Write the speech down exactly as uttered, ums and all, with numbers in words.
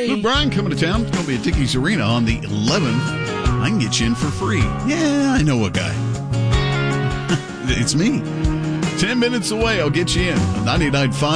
Hey. Luke Bryan coming to town. It's going to be at Dickies Arena on the eleventh. I can get you in for free. Yeah, I know a guy. It's me. Ten minutes away, I'll get you in. ninety-nine point five